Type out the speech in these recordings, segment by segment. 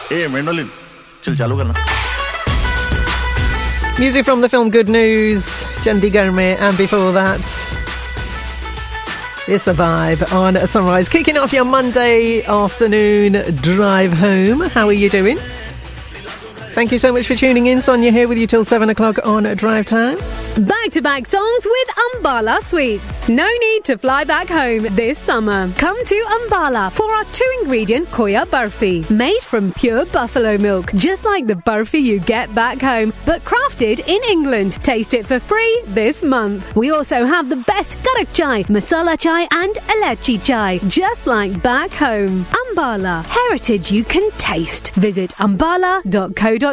ए mandolin चल चालू करना. Music from the film Good News, Chandigarh mein, and before that, it's a vibe on Sunrise. Kicking off your Monday afternoon drive home. How are you doing? Thank you so much for tuning in. Sonia here with you till 7 o'clock on Drive Time. Back-to-back songs with Ambala Sweets. No need to fly back home this summer. Come to Ambala for our 2-ingredient Khoya Barfi. Made from pure buffalo milk, just like the barfi you get back home, but crafted in England. Taste it for free this month. We also have the best karak chai, masala chai and elaichi chai, just like back home. Ambala, heritage you can taste. Visit ambala.co.uk.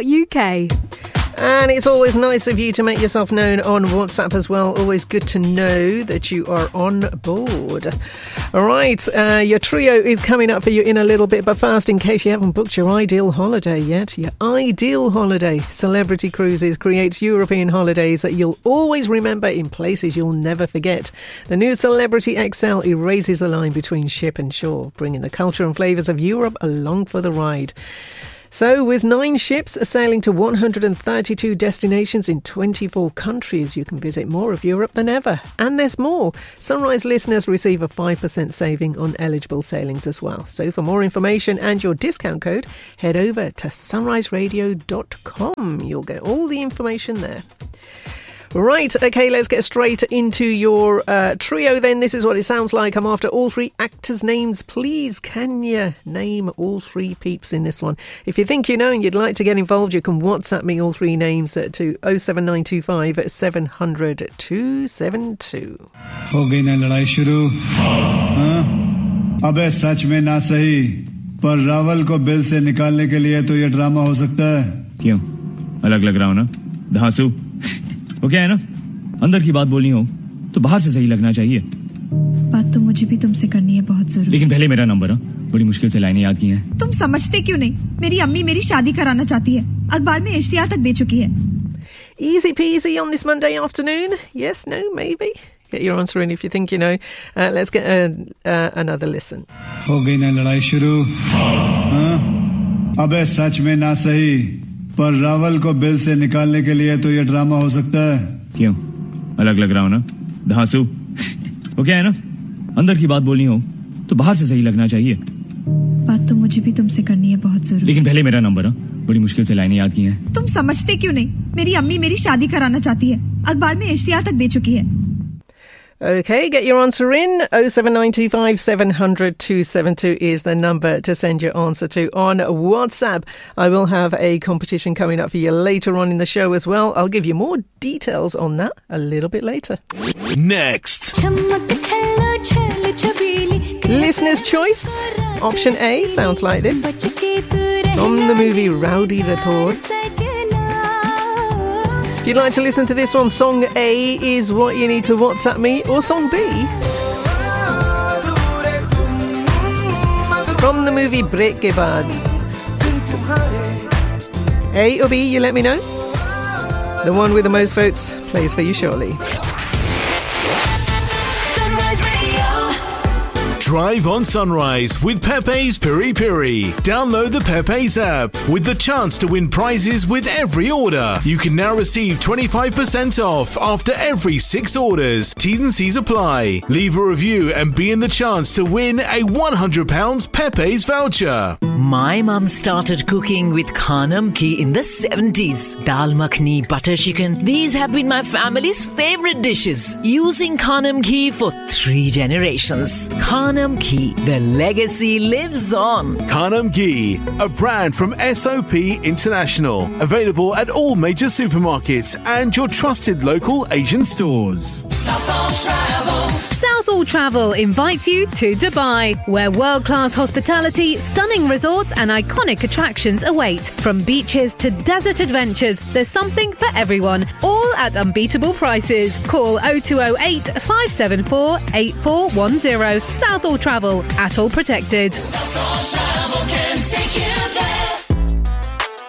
And it's always nice of you to make yourself known on WhatsApp as well. Always good to know that you are on board. All right, your trio is coming up for you in a little bit, but first, in case you haven't booked your ideal holiday yet, your ideal holiday. Celebrity Cruises creates European holidays that you'll always remember in places you'll never forget. The new Celebrity XL erases the line between ship and shore, bringing the culture and flavours of Europe along for the ride. So, with 9 ships sailing to 132 destinations in 24 countries, you can visit more of Europe than ever. And there's more. Sunrise listeners receive a 5% saving on eligible sailings as well. So, for more information and your discount code, head over to sunriseradio.com. You'll get all the information there. Right, okay, let's get straight into your trio then. This is what it sounds like. I'm after all 3 actors' names. Please, can you name all 3 peeps in this one? If you think you know and you'd like to get involved, you can WhatsApp me all 3 names to 07925 700 272. हो गई ना लड़ाई शुरू? हाँ? अबे सच में ना सही, पर रावल को बिल से निकालने के लिए तो ये ड्रामा हो सकता है. क्यों? अलग लग रहा हूँ ना? धांसू. वो क्या है ना, अंदर की बात बोलनी हो तो बाहर से सही लगना चाहिए. बात तो मुझे भी तुमसे करनी है बहुत जरूरी. लेकिन पहले मेरा नंबर है. बड़ी मुश्किल से लाइनें याद की हैं. तुम समझते क्यों नहीं? मेरी अम्मी मेरी शादी कराना चाहती है. अखबार में इश्तिहार तक दे चुकी है. Easy peasy on this Monday afternoon. Yes, no, maybe. Get your answer in if you think you know. Let's get another listen. हो गई ना लड़ाई शुरू? हाँ? अबे सच में ना सही, पर रावल को बिल से निकालने के लिए तो ये ड्रामा हो सकता है. क्यों? अलग लग रहा हूँ ना? धांसू. वो क्या है ना, अंदर की बात बोलनी हो तो बाहर से सही लगना चाहिए. बात तो मुझे भी तुमसे करनी है बहुत जरूरी. लेकिन पहले मेरा नंबर है. बड़ी मुश्किल से लाइनें याद की हैं. तुम समझते क्यों नहीं? मेरी अम्मी मेरी शादी कराना चाहती है. अखबार में इश्तिहार तक दे चुकी है. Okay, get your answer in. 07925 700 272 is the number to send your answer to on WhatsApp. I will have a competition coming up for you later on in the show as well. I'll give you more details on that a little bit later. Next. Listener's choice. Option A sounds like this. From the movie Rowdy Rathore. If you'd like to listen to this one, song A is what you need to WhatsApp me, or song B from the movie Break Ke Baad. A or B, you let me know. The one with the most votes plays for you shortly. Drive on Sunrise with Pepe's Piri Piri. Download the Pepe's app with the chance to win prizes with every order. You can now receive 25% off after every 6 orders. T's and C's apply. Leave a review and be in the chance to win a £100 Pepe's voucher. My mum started cooking with Khanam ghee in the 70s. Dal makhni, butter chicken. These have been my family's favourite dishes. Using Khanam ghee for 3 generations. Khanam ghee, the legacy lives on. Khanam ghee, a brand from SOP International. Available at all major supermarkets and your trusted local Asian stores. Southall Travel invites you to Dubai, where world-class hospitality, stunning resorts and iconic attractions await. From beaches to desert adventures, there's something for everyone, all at unbeatable prices. Call 0208 574 8410. Southall Travel, Atoll Protected. Southall Travel can take you there.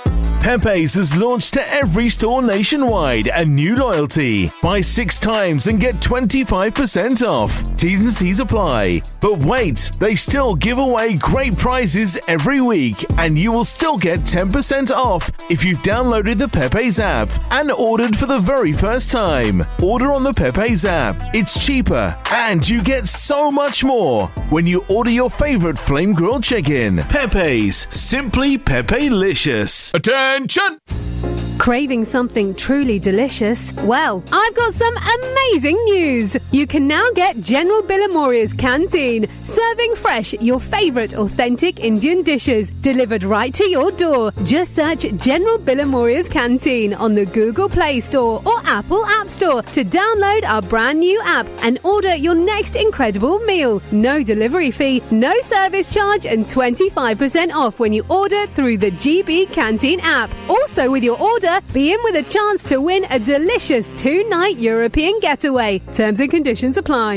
Pepe's has launched to every store nationwide and new loyalty. Buy 6 times and get 25% off. T's and C's apply. But wait, they still give away great prizes every week, and you will still get 10% off if you've downloaded the Pepe's app and ordered for the very first time. Order on the Pepe's app. It's cheaper, and you get so much more when you order your favorite flame grilled chicken. Pepe's, simply Pepe-licious. Attention! Craving something truly delicious? Well, I've got some amazing news. You can now get General Billamoria's Canteen, serving fresh your favourite authentic Indian dishes delivered right to your door. Just search General Billamoria's Canteen on the Google Play Store or Apple App Store to download our brand new app and order your next incredible meal. No delivery fee, no service charge, and 25% off when you order through the GB Canteen app. Also, with your order, be in with a chance to win a delicious 2-night European getaway. Terms and conditions apply.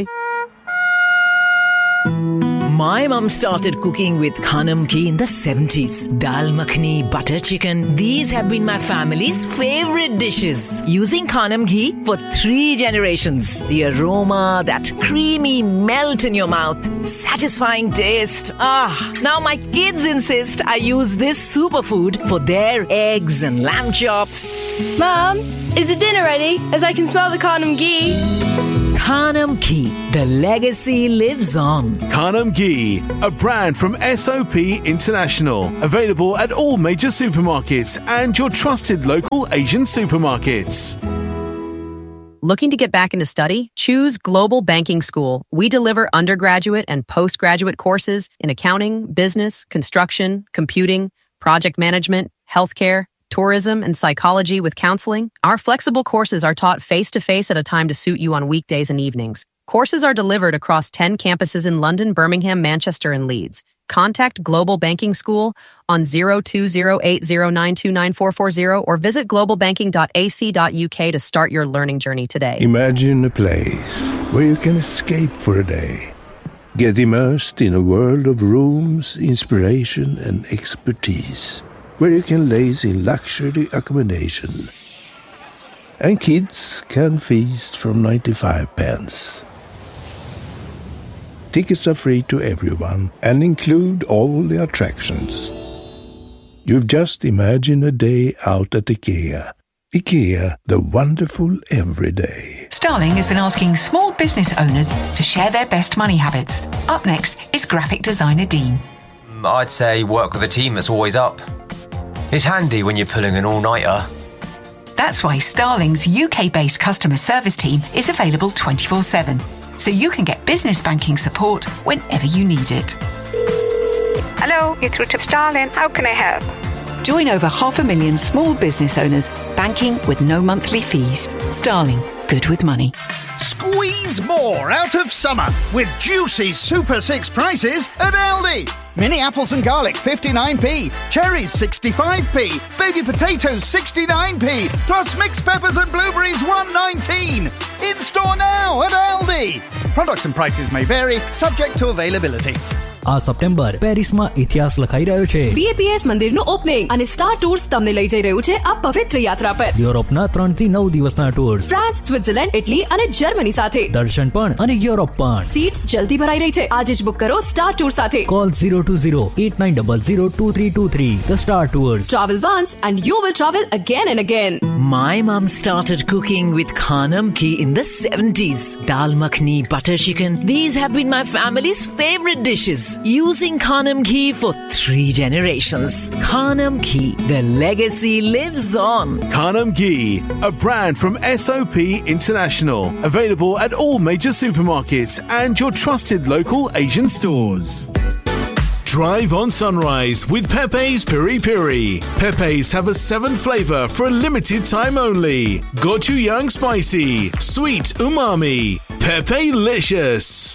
My mum started cooking with Khanam Ghee in the 70s. Dal makhni, butter chicken, these have been my family's favorite dishes. Using Khanam Ghee for 3 generations. The aroma, that creamy melt in your mouth, satisfying taste. Now my kids insist I use this superfood for their eggs and lamb chops. Mum, is the dinner ready? As I can smell the Khanam Ghee. Khanam Ghee, the legacy lives on. Khanam Ghee, a brand from SOP International. Available at all major supermarkets and your trusted local Asian supermarkets. Looking to get back into study? Choose Global Banking School. We deliver undergraduate and postgraduate courses in accounting, business, construction, computing, project management, healthcare, tourism, and psychology with counseling. Our flexible courses are taught face-to-face at a time to suit you on weekdays and evenings. Courses are delivered across 10 campuses in London, Birmingham, Manchester, and Leeds. Contact Global Banking School on 020809294440 or visit globalbanking.ac.uk to start your learning journey today. Imagine a place where you can escape for a day. Get immersed in a world of rooms, inspiration, and expertise. Where you can laze in luxury accommodation. And kids can feast from 95 pence. Tickets are free to everyone and include all the attractions. You've just imagined a day out at IKEA. IKEA, the wonderful everyday. Starling has been asking small business owners to share their best money habits. Up next is graphic designer Dean. I'd say work with a team that's always up. It's handy when you're pulling an all-nighter. That's why Starling's UK-based customer service team is available 24/7, so you can get business banking support whenever you need it. Hello, you're through to Starling. How can I help? Join over 500,000 small business owners banking with no monthly fees. Starling, good with money. Squeeze more out of summer with juicy Super 6 prices at Aldi. Mini apples and garlic 59p, cherries 65p, baby potatoes 69p, plus mixed peppers and blueberries 119. In store now at Aldi. Products and prices may vary, subject to availability. આ September પેરિસમાં ઇતિહાસ લખાઈ રહ્યો છે. BAPS મંદિરનું opening અને star tours તમને લઈ જઈ રહ્યું છે આ પવિત્ર યાત્રા પર. યુરોપના 3 થી 9 દિવસના ટૂર્સ. ફ્રાન્સ, સ્વિટ્ઝરલેન્ડ, ઇટલી અને જર્મની સાથે. દર્શન પણ અને યુરોપ પણ. સીટ્સ જલ્દી ભરાઈ રહી છે. આજે જ બુક કરો સ્ટાર ટૂર સાથે. Call 020-8900-2323. The Star Tours. Travel once and you will travel again and again. My mum started cooking with Khanam Ghee in the 70s. Dal makhni, butter chicken, these have been my family's favorite dishes. Using Khanam Ghee for 3 generations. Khanam Ghee, the legacy lives on. Khanam Ghee, a brand from SOP International. Available at all major supermarkets and your trusted local Asian stores. Drive on Sunrise with Pepe's Piri Piri. Pepe's have a 7th flavour for a limited time only. Gochujang spicy, sweet umami, Pepe-licious.